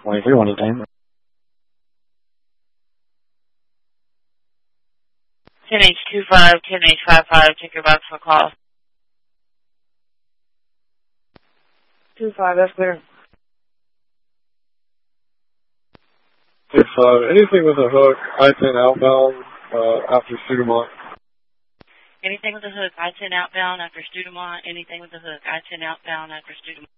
23 one anything. 10H25, 10H55, check your box for call. 25, that's clear. 25, anything with a hook, I-10 outbound, after Studemont. Anything with a hook, I-10 outbound after Studemont. Anything with a hook, I-10 outbound after Studemont.